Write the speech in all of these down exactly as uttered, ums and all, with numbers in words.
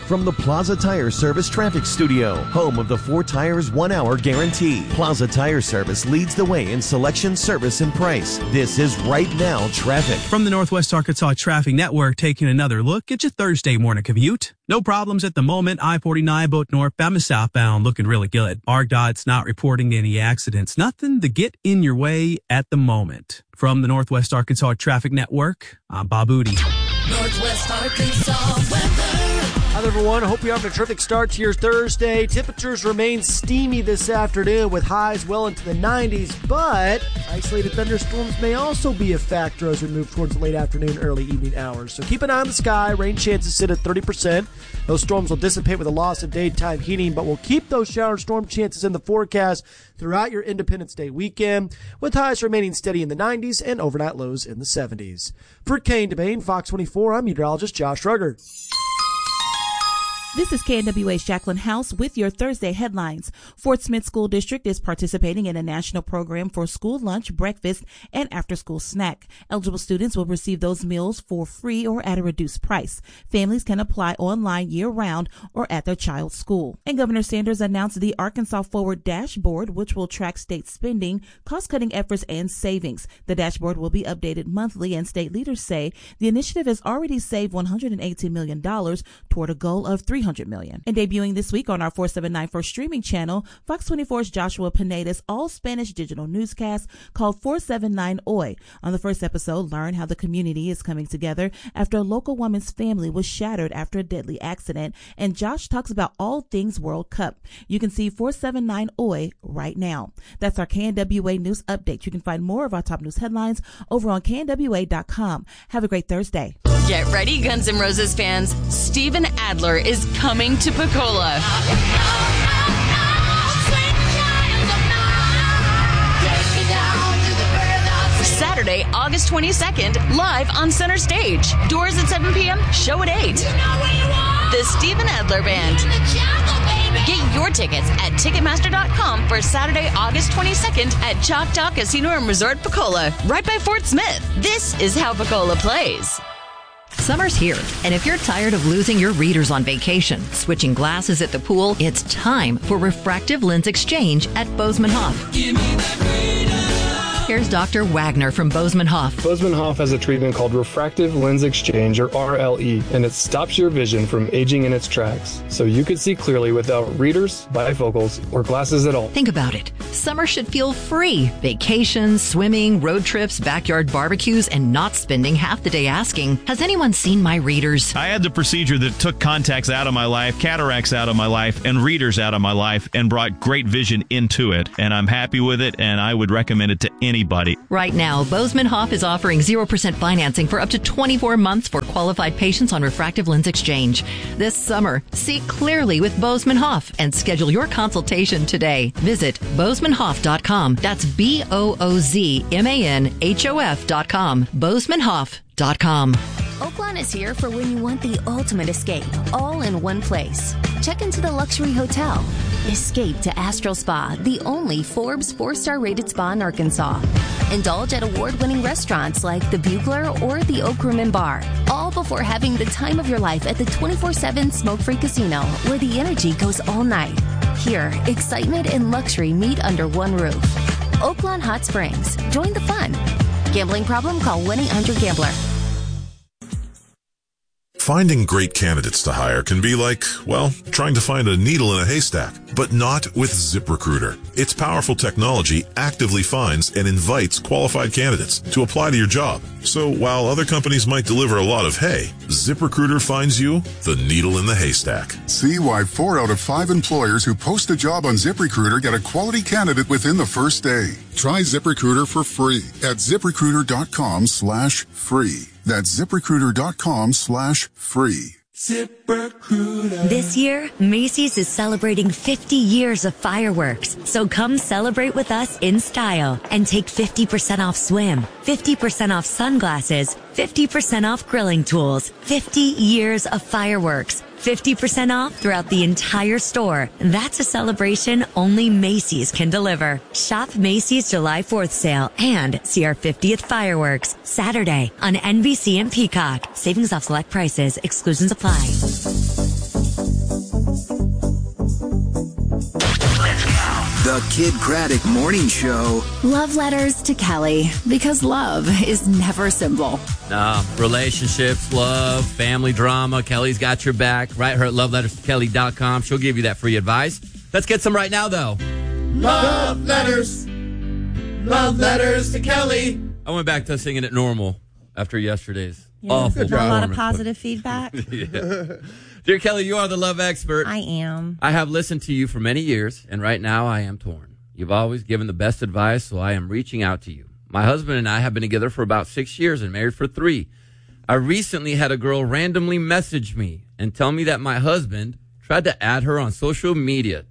from the Plaza Tire Service Traffic Studio, home of the four tires, one hour guarantee. Plaza Tire Service leads the way in selection, service, and price. This is Right Now Traffic. From the Northwest Arkansas Traffic Network, taking another look at your Thursday morning commute. No problems at the moment. I forty-nine, both northbound and southbound, looking really good. A R C D O T's not reporting any accidents. Nothing to get in your way at the moment. From the Northwest Arkansas Traffic Network, I'm Bob Udi. Northwest Arkansas weather. Hi, everyone. I hope you're having a terrific start to your Thursday. Temperatures remain steamy this afternoon with highs well into the nineties, but isolated thunderstorms may also be a factor as we move towards the late afternoon, early evening hours. So keep an eye on the sky. Rain chances sit at thirty percent. Those storms will dissipate with the loss of daytime heating, but we'll keep those shower storm chances in the forecast throughout your Independence Day weekend, with highs remaining steady in the nineties and overnight lows in the seventies. For Kane DeBain, Fox twenty-four, I'm meteorologist Josh Rugger. This is K N W A's Jacqueline House with your Thursday headlines. Fort Smith School District is participating in a national program for school lunch, breakfast, and after-school snack. Eligible students will receive those meals for free or at a reduced price. Families can apply online year-round or at their child's school. And Governor Sanders announced the Arkansas Forward Dashboard, which will track state spending, cost-cutting efforts, and savings. The dashboard will be updated monthly, and state leaders say the initiative has already saved one hundred eighteen million dollars toward a goal of three hundred million dollars. And debuting this week on our four seventy-nine First streaming channel, Fox twenty-four's Joshua Pineda's all-Spanish digital newscast called four seventy-nine Hoy. On the first episode, learn how the community is coming together after a local woman's family was shattered after a deadly accident. And Josh talks about all things World Cup. You can see four seventy-nine Hoy right now. That's our K N W A news update. You can find more of our top news headlines over on K N W A dot com. Have a great Thursday. Get ready, Guns N' Roses fans. Steven Adler is coming to Pensacola. Saturday, August twenty-second, live on Center Stage. Doors at seven p.m., show at eight. The Steven Adler Band. Get your tickets at Ticketmaster dot com for Saturday, August twenty-second at Choctaw Casino and Resort Pensacola, right by Fort Smith. This is how Pensacola plays. Summer's here, and if you're tired of losing your readers on vacation, switching glasses at the pool, it's time for refractive lens exchange at Bozeman Hoff. Give me that freedom. Here's Doctor Wagner from Bozeman Hoff. Bozeman Hoff has a treatment called refractive lens exchange, or R L E, and it stops your vision from aging in its tracks, so you can see clearly without readers, bifocals, or glasses at all. Think about it. Summer should feel free. Vacations, swimming, road trips, backyard barbecues, and not spending half the day asking, has anyone seen my readers? I had the procedure that took contacts out of my life, cataracts out of my life, and readers out of my life, and brought great vision into it, and I'm happy with it, and I would recommend it to anyone. Anybody. Right now, Bozeman Hoff is offering zero percent financing for up to twenty-four months for qualified patients on refractive lens exchange. This summer, see clearly with Bozeman Hoff and schedule your consultation today. Visit bozeman hoff dot com. That's B O O Z M A N H O F dot com. bozeman hoff dot com. Oaklawn is here for when you want the ultimate escape, all in one place. Check into the luxury hotel. Escape to Astral Spa, the only Forbes four-star rated spa in Arkansas. Indulge at award-winning restaurants like the Bugler or the Oak Room and Bar, all before having the time of your life at the twenty-four seven smoke-free casino, where the energy goes all night. Here, excitement and luxury meet under one roof. Oaklawn Hot Springs. Join the fun. Gambling problem? Call one eight hundred gambler. Finding great candidates to hire can be like, well, trying to find a needle in a haystack, but not with ZipRecruiter. Its powerful technology actively finds and invites qualified candidates to apply to your job. So while other companies might deliver a lot of hay, ZipRecruiter finds you the needle in the haystack. See why four out of five employers who post a job on ZipRecruiter get a quality candidate within the first day. Try ZipRecruiter for free at ZipRecruiter.com slash free. That's ZipRecruiter.com slash free. ZipRecruiter. This year, Macy's is celebrating fifty years of fireworks. So come celebrate with us in style and take fifty percent off swim, fifty percent off sunglasses, fifty percent off grilling tools, fifty years of fireworks, fifty percent off throughout the entire store. That's a celebration only Macy's can deliver. Shop Macy's July fourth sale and see our fiftieth fireworks Saturday on N B C and Peacock. Savings off select prices. Exclusions apply. The Kid Craddock Morning Show. Love letters to Kelly, because love is never simple. Nah, relationships, love, family drama. Kelly's got your back. Write her at love letters to kelly dot com. She'll give you that free advice. Let's get some right now, though. Love letters. Love letters to Kelly. I went back to singing it normal after yesterday's Yeah, awful a lot of performance. positive feedback. Yeah. Dear Kelly, you are the love expert. I am. I have listened to you for many years, and right now I am torn. You've always given the best advice, so I am reaching out to you. My husband and I have been together for about six years and married for three. I recently had a girl randomly message me and tell me that my husband tried to add her on social media.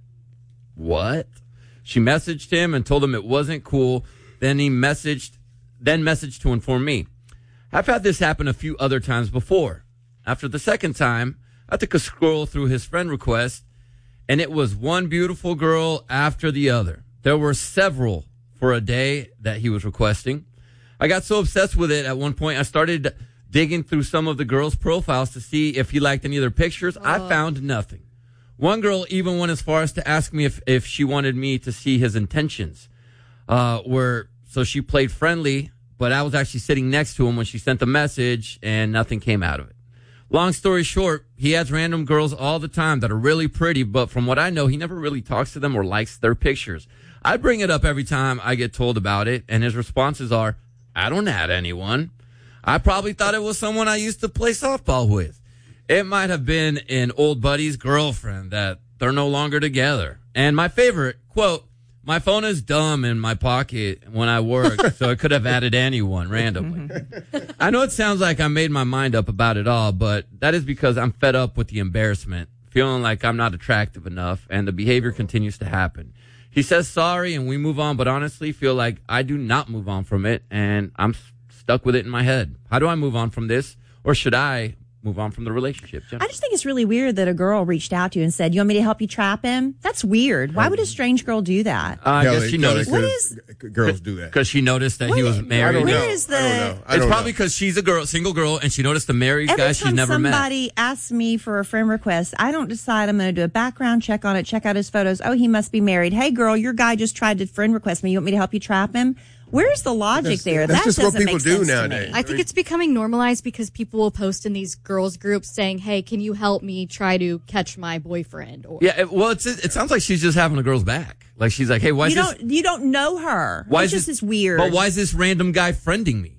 What? She messaged him and told him it wasn't cool. Then he messaged, then messaged to inform me. I've had this happen a few other times before. After the second time, I took a scroll through his friend request, and it was one beautiful girl after the other. There were several for a day that he was requesting. I got so obsessed with it at one point, I started digging through some of the girls' profiles to see if he liked any of their pictures. I found nothing. One girl even went as far as to ask me if, if she wanted me to see his intentions. Uh, were, so she played friendly, but I was actually sitting next to him when she sent the message, and nothing came out of it. Long story short, he adds random girls all the time that are really pretty, but from what I know, he never really talks to them or likes their pictures. I bring it up every time I get told about it, and his responses are, I don't add anyone. I probably thought it was someone I used to play softball with. It might have been an old buddy's girlfriend that they're no longer together. And my favorite, quote, my phone is dumb in my pocket when I work, so I could have added anyone randomly. I know it sounds like I made my mind up about it all, but that is because I'm fed up with the embarrassment, feeling like I'm not attractive enough, and the behavior continues to happen. He says sorry, and we move on, but honestly feel like I do not move on from it, and I'm stuck with it in my head. How do I move on from this, or should I move on from the relationship? I just think it's really weird that a girl reached out to you and said, you want me to help you trap him? That's weird. Why would a strange girl do that? Uh, I Kelly, guess she Kelly, noticed. What is- girls do that? Because she noticed that he was married. I don't Where know. is the- I don't know. I It's don't probably know. because she's a girl, single girl, and she noticed the married Every guy she's time never met. somebody asks me for a friend request, I don't decide I'm going to do a background check on it, check out his photos. Oh, he must be married. Hey, girl, your guy just tried to friend request me. You want me to help you trap him? Where's the logic That's- there? that's that just what doesn't people make do sense to nowadays. me. I think it's becoming normalized because people will post in these girls groups saying, hey, can you help me try to catch my boyfriend? Or Yeah, it, well, it's, it sounds like she's just having a girl's back. Like she's like, hey, why is you this? don't you don't know her. Why It's is just this this weird? But why is this random guy friending me?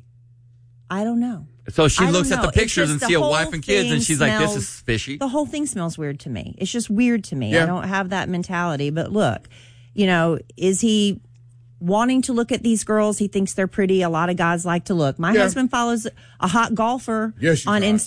I don't know. So she I don't looks at know. the It's pictures just and the see a whole wife and kids, and thing she's like, this smells- is fishy. The whole thing smells weird to me. It's just weird to me. Yeah. I don't have that mentality. But look, you know, is he wanting to look at these girls? He thinks they're pretty. A lot of guys like to look. My Yeah. husband follows a hot golfer Yes, you on are. Instagram.